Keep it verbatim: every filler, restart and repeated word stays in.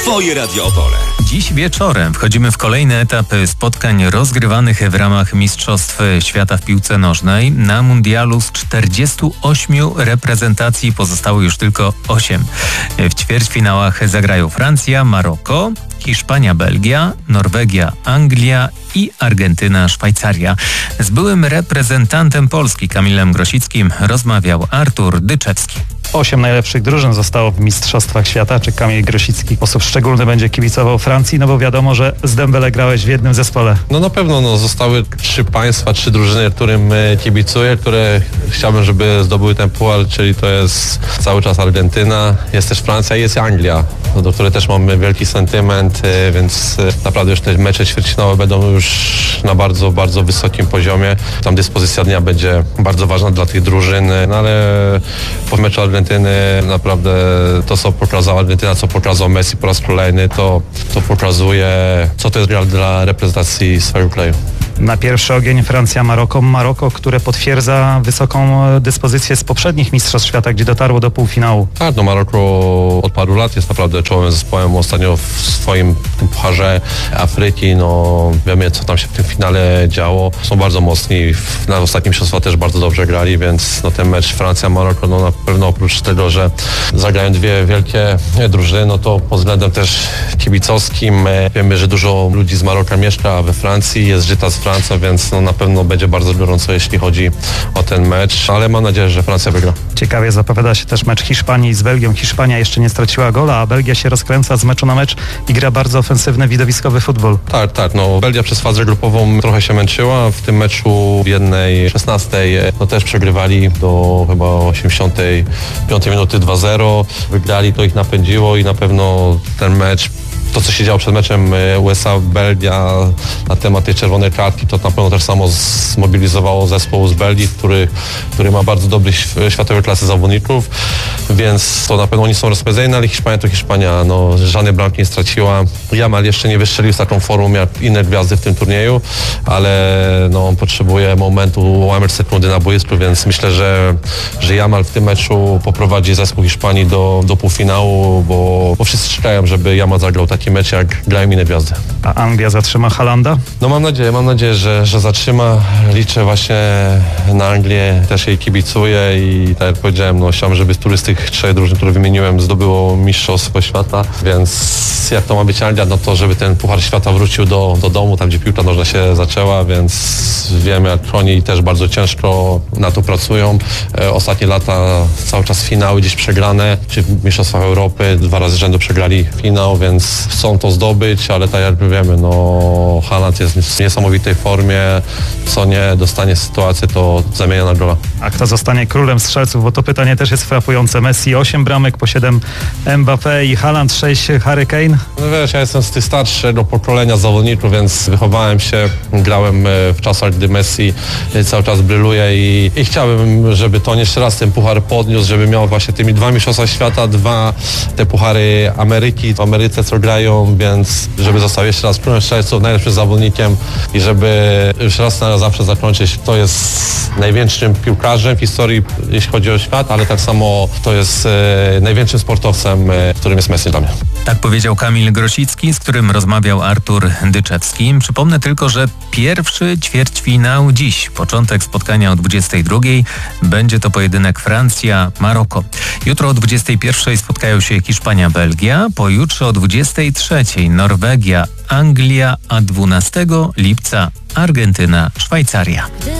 Twoje Radio Opole. Dziś wieczorem wchodzimy w kolejny etap spotkań rozgrywanych w ramach Mistrzostw Świata w piłce nożnej. Na mundialu z czterdziestu ośmiu reprezentacji pozostało już tylko osiem. W ćwierćfinałach zagrają Francja, Maroko, Hiszpania, Belgia, Norwegia, Anglia i Argentyna, Szwajcaria. Z byłym reprezentantem Polski Kamilem Grosickim rozmawiał Artur Dyczewski. Osiem najlepszych drużyn zostało w Mistrzostwach Świata. Czy Kamil Grosicki w sposób szczególny będzie kibicował Francji? No bo wiadomo, że z Dembele grałeś w jednym zespole. No na pewno no, zostały trzy państwa, trzy drużyny, którym kibicuję, które chciałbym, żeby zdobyły ten puchar, czyli to jest cały czas Argentyna, jest też Francja i jest Anglia, do której też mamy wielki sentyment, więc naprawdę już te mecze ćwierćfinałowe będą już na bardzo, bardzo wysokim poziomie. Tam dyspozycja dnia będzie bardzo ważna dla tych drużyn, no ale po meczu Argentyny naprawdę to, co pokazała Argentyna, co pokazał Messi po raz kolejny, to, to pokazuje, co to jest gra dla reprezentacji swojego kraju. Na pierwszy ogień Francja-Maroko. Maroko, które potwierdza wysoką dyspozycję z poprzednich Mistrzostw Świata, gdzie dotarło do półfinału. Tak, no Maroko od paru lat jest naprawdę czołowym zespołem. Ostatnio w swoim pucharze Afryki, no wiemy, co tam się w tym finale działo. Są bardzo mocni. Na ostatnim mistrzostwach też bardzo dobrze grali, więc no, ten mecz Francja-Maroko, no na pewno oprócz tego, że zagrają dwie wielkie drużyny, no to pod względem też kibicowskim wiemy, że dużo ludzi z Maroka mieszka we Francji, jest żyta z Francja, więc no, na pewno będzie bardzo gorąco, jeśli chodzi o ten mecz, ale mam nadzieję, że Francja wygra. Ciekawie zapowiada się też mecz Hiszpanii z Belgią. Hiszpania jeszcze nie straciła gola, a Belgia się rozkręca z meczu na mecz i gra bardzo ofensywny, widowiskowy futbol. Tak, tak, no Belgia przez fazę grupową trochę się męczyła. W tym meczu w jednej szesnastej no też przegrywali do chyba osiemdziesiątej piątej minuty dwa zero. Wygrali, to ich napędziło i na pewno ten mecz, to, co się działo przed meczem U S A-Belgia na temat tej czerwonej kartki, to na pewno też samo zmobilizowało zespół z Belgii, który, który ma bardzo dobrych światowej klasy zawodników, więc to na pewno oni są rozpędzeni, ale Hiszpania to Hiszpania, no żadnej bramki nie straciła. Yamal jeszcze nie wystrzelił z taką formą jak inne gwiazdy w tym turnieju, ale no, on potrzebuje momentu, łamać sekundy na boisku, więc myślę, że, że Yamal w tym meczu poprowadzi zespół Hiszpanii do, do półfinału, bo, bo wszyscy czekają, żeby Yamal zagrał taki mecz, jak grają inne gwiazdy. A Anglia zatrzyma Haalanda? No mam nadzieję, mam nadzieję, że, że zatrzyma. Liczę właśnie na Anglię, też jej kibicuję i tak jak powiedziałem, no chciałem, żeby któryś z tych trzech drużyn, które wymieniłem, zdobyło Mistrzostwo Świata, więc jak to ma być Anglia, no to żeby ten Puchar Świata wrócił do, do domu, tam gdzie piłka nożna się zaczęła, więc wiem, jak oni też bardzo ciężko na to pracują. E, ostatnie lata cały czas finały gdzieś przegrane, czy w Mistrzostwach Europy dwa razy z rzędu przegrali finał, więc chcą to zdobyć, ale tak jak wiemy, no Haaland jest w niesamowitej formie, co nie dostanie sytuację, to zamienia na gola. A kto zostanie królem strzelców? Bo to pytanie też jest frapujące. Messi osiem bramek, po siedem Mbappé i Haaland sześć Harry Kane? No wiesz, ja jestem z tych starszego pokolenia zawodników, więc wychowałem się, grałem w czasach, gdy Messi cały czas bryluje i, i chciałbym, żeby to jeszcze raz ten puchar podniósł, żeby miał właśnie tymi dwa mistrzostwa świata, dwa te puchary Ameryki, w Ameryce co grają, więc żeby został jeszcze raz królem strzelców, najlepszym zawodnikiem i żeby już raz na zawsze zakończyć, kto jest największym piłkarzem w historii, jeśli chodzi o świat, ale tak samo to jest e, największym sportowcem, e, którym jest Messi dla mnie. Tak powiedział Kamil Grosicki, z którym rozmawiał Artur Dyczewski. Przypomnę tylko, że pierwszy ćwierćfinał dziś, początek spotkania o dwudziestej drugiej, będzie to pojedynek Francja-Maroko. Jutro o dwudziestej pierwszej spotkają się Hiszpania-Belgia, pojutrze o dwudziestej trzeciej Norwegia, Anglia, a dwunastego lipca Argentyna, Szwajcaria.